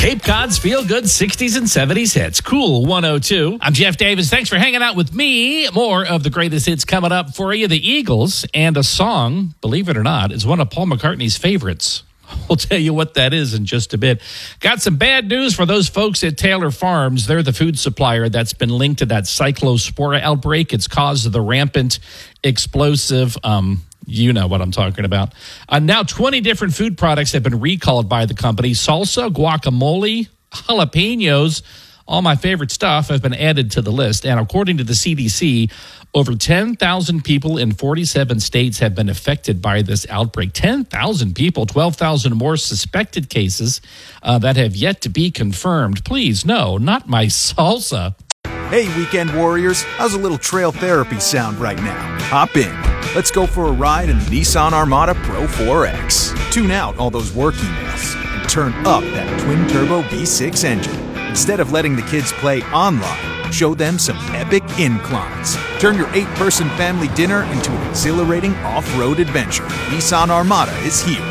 Cape Cod's feel-good 60s and 70s hits. Cool 102. I'm Jeff Davis. Thanks for hanging out with me. More of the greatest hits coming up for you. The Eagles, and a song, believe it or not, is one of Paul McCartney's favorites. We'll tell you what that is in just a bit. Got some bad news for those folks at Taylor Farms. They're the food supplier that's been linked to that cyclospora outbreak. It's caused the rampant explosive, you know what I'm talking about. Now 20 different food products have been recalled by the company. Salsa, guacamole, jalapenos, all my favorite stuff have been added to the list. And according to the CDC, over 10,000 people in 47 states have been affected by this outbreak. 10,000 people, 12,000 more suspected cases that have yet to be confirmed. Please, no, not my salsa. Hey, weekend warriors, how's a little trail therapy sound right now? Hop in. Let's go for a ride in the Nissan Armada Pro 4X. Tune out all those work emails and turn up that twin-turbo V6 engine. Instead of letting the kids play online, show them some epic inclines. Turn your 8-person family dinner into an exhilarating off-road adventure. Nissan Armada is here.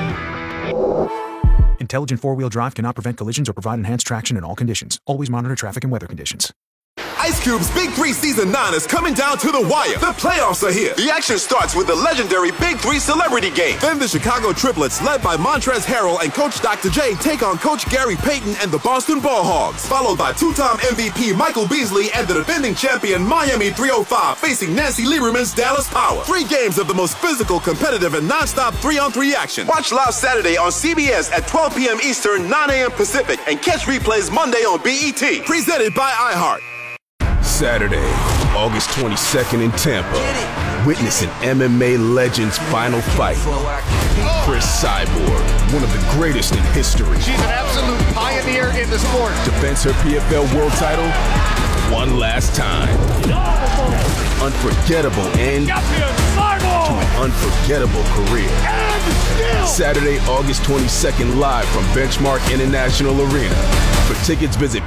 Intelligent four-wheel drive cannot prevent collisions or provide enhanced traction in all conditions. Always monitor traffic and weather conditions. Ice Cube's Big 3 Season 9 is coming down to the wire. The playoffs are here. The action starts with the legendary Big 3 Celebrity Game. Then the Chicago Triplets, led by Montrezl Harrell and Coach Dr. J, take on Coach Gary Payton and the Boston Ball Hogs. Followed by two-time MVP Michael Beasley and the defending champion Miami 305 facing Nancy Lieberman's Dallas Power. 3 games of the most physical, competitive, and non-stop 3-on-3 action. Watch live Saturday on CBS at 12 p.m. Eastern, 9 a.m. Pacific, and catch replays Monday on BET. Presented by iHeart. Saturday, August 22nd in Tampa. Witness an MMA legend's final fight. Chris Cyborg, one of the greatest in history. She's an absolute pioneer in the sport. Defends her PFL world title one last time. Unforgettable end to an unforgettable career. Saturday, August 22nd, live from Benchmark International Arena. For tickets, visit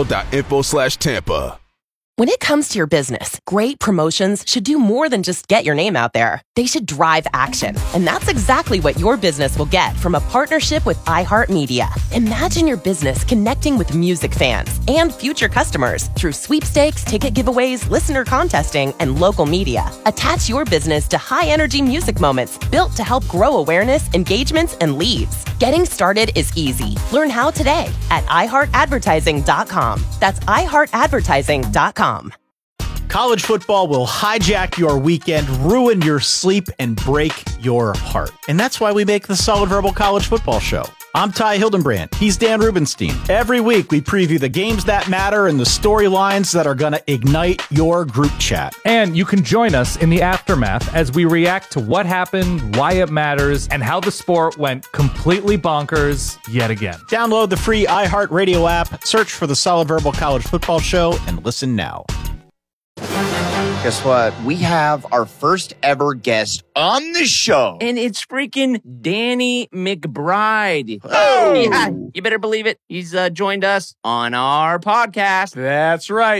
pfl.info/Tampa. When it comes to your business, great promotions should do more than just get your name out there. They should drive action. And that's exactly what your business will get from a partnership with iHeartMedia. Imagine your business connecting with music fans and future customers through sweepstakes, ticket giveaways, listener contesting, and local media. Attach your business to high-energy music moments built to help grow awareness, engagements, and leads. Getting started is easy. Learn how today at iHeartAdvertising.com. That's iHeartAdvertising.com. College football will hijack your weekend, ruin your sleep, and break your heart. And that's why we make the Solid Verbal College Football Show. I'm Ty Hildenbrand. He's Dan Rubenstein. Every week, we preview the games that matter and the storylines that are going to ignite your group chat. And you can join us in the aftermath as we react to what happened, why it matters, and how the sport went completely bonkers yet again. Download the free iHeartRadio app, search for the Solid Verbal College Football Show, and listen now. Guess what? We have our first ever guest on the show. And it's freaking Danny McBride. Oh! Yeah, you better believe it. He's joined us on our podcast. That's right.